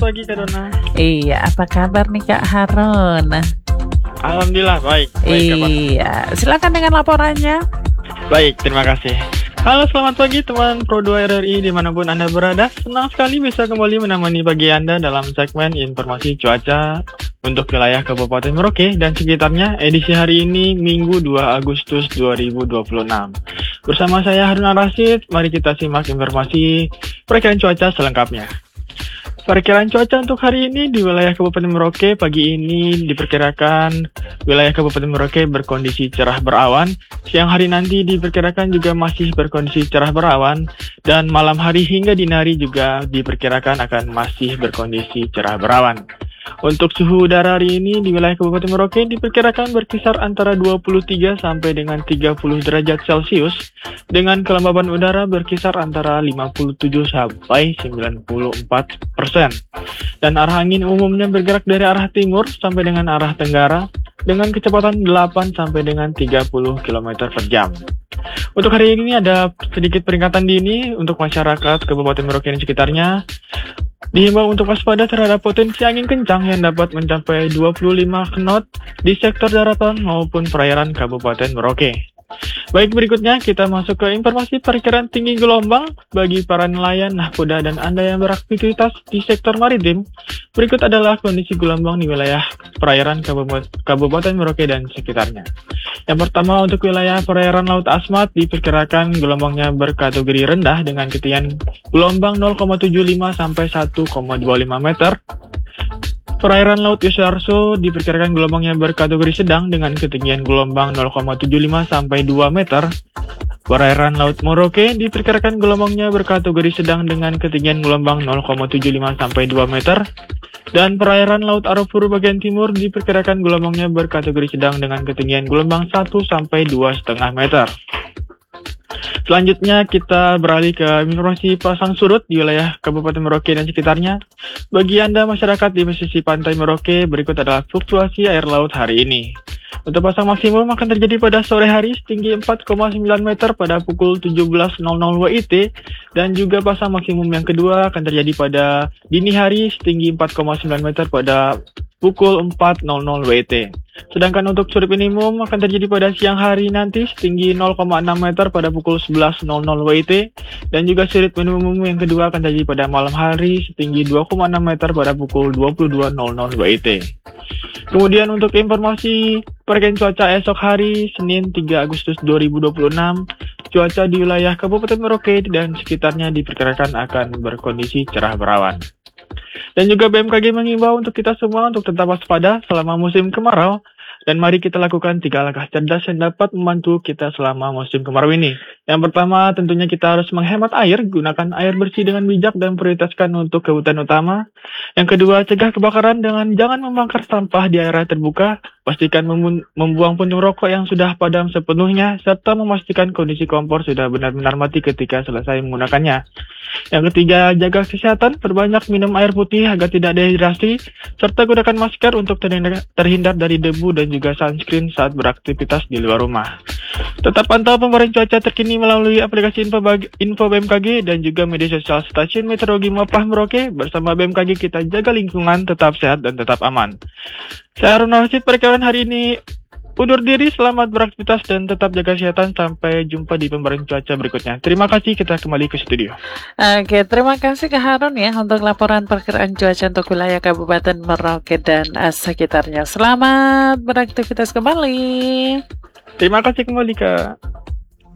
pagi Kak Dona. Iya, apa kabar nih Kak Harun? Alhamdulillah baik kabar. Iya, silakan dengan laporannya. Baik, terima kasih. Halo, selamat pagi teman Pro 2 RRI dimanapun Anda berada. Senang sekali bisa kembali menemani pagi Anda dalam segmen informasi cuaca untuk wilayah Kabupaten Merauke dan sekitarnya edisi hari ini Minggu 2 Agustus 2026. Bersama saya Harun Ar-Rasyid, mari kita simak informasi perkiraan cuaca selengkapnya. Perkiraan cuaca untuk hari ini di wilayah Kabupaten Merauke pagi ini diperkirakan wilayah Kabupaten Merauke berkondisi cerah berawan. Siang hari nanti diperkirakan juga masih berkondisi cerah berawan dan malam hari hingga dini hari juga diperkirakan akan masih berkondisi cerah berawan. Untuk suhu udara hari ini di wilayah Kabupaten Merauke diperkirakan berkisar antara 23 sampai dengan 30 derajat Celcius dengan kelembaban udara berkisar antara 57 sampai 94%. Dan arah angin umumnya bergerak dari arah timur sampai dengan arah tenggara dengan kecepatan 8 sampai dengan 30 km per jam. Untuk hari ini ada sedikit peringatan dini untuk masyarakat Kabupaten Merauke dan sekitarnya. Dihimbau untuk waspada terhadap potensi angin kencang yang dapat mencapai 25 knot di sektor daratan maupun perairan Kabupaten Merauke. Baik, berikutnya kita masuk ke informasi perkiraan tinggi gelombang bagi para nelayan, nahkoda, dan Anda yang beraktivitas di sektor maritim. Berikut adalah kondisi gelombang di wilayah perairan Kabupaten Merauke dan sekitarnya. Yang pertama untuk wilayah perairan Laut Asmat diperkirakan gelombangnya berkategori rendah dengan ketinggian gelombang 0,75 sampai 1,25 meter. Perairan Laut Yosuarso diperkirakan gelombangnya berkategori sedang dengan ketinggian gelombang 0,75 sampai 2 meter. Perairan Laut Merauke diperkirakan gelombangnya berkategori sedang dengan ketinggian gelombang 0,75 sampai 2 meter. Dan perairan Laut Arafura bagian timur diperkirakan gelombangnya berkategori sedang dengan ketinggian gelombang 1 sampai 2,5 meter. Selanjutnya kita beralih ke informasi pasang surut di wilayah Kabupaten Merauke dan sekitarnya. Bagi Anda masyarakat di pesisir pantai Merauke, berikut adalah fluktuasi air laut hari ini. Untuk pasang maksimum akan terjadi pada sore hari setinggi 4,9 meter pada pukul 17.00 WIT dan juga pasang maksimum yang kedua akan terjadi pada dini hari setinggi 4,9 meter pada pukul 4.00 WIT. Sedangkan untuk surut minimum akan terjadi pada siang hari nanti setinggi 0,6 meter pada pukul 11.00 WIT dan juga surut minimum yang kedua akan terjadi pada malam hari setinggi 2,6 meter pada pukul 22.00 WIT. Kemudian untuk informasi perkiraan cuaca esok hari Senin 3 Agustus 2026, cuaca di wilayah Kabupaten Merauke dan sekitarnya diperkirakan akan berkondisi cerah berawan. Dan juga BMKG mengimbau untuk kita semua untuk tetap waspada selama musim kemarau. Dan mari kita lakukan 3 langkah cerdas yang dapat membantu kita selama musim kemarau ini. Yang pertama, tentunya kita harus menghemat air, gunakan air bersih dengan bijak dan prioritaskan untuk kebutuhan utama. Yang kedua, cegah kebakaran dengan jangan membakar sampah di area terbuka. Pastikan membuang puntung rokok yang sudah padam sepenuhnya, serta memastikan kondisi kompor sudah benar-benar mati ketika selesai menggunakannya. Yang ketiga, jaga kesehatan, perbanyak minum air putih agar tidak dehidrasi, serta gunakan masker untuk terhindar dari debu dan juga sunscreen saat beraktivitas di luar rumah. Tetap pantau pembaruan cuaca terkini melalui aplikasi info BMKG dan juga media sosial Stasiun Meteorologi Mapah Merauke. Bersama BMKG kita jaga lingkungan tetap sehat dan tetap aman. Saya Harun Ar-Rasyid, perkiraan hari ini undur diri, selamat beraktivitas dan tetap jaga kesehatan. Sampai jumpa di pembaruan cuaca berikutnya. Terima kasih, kita kembali ke studio. Oke, terima kasih Kak Harun ya untuk laporan perkiraan cuaca untuk wilayah Kabupaten Merauke dan sekitarnya. Selamat beraktivitas kembali. Terima kasih kembali, Kak.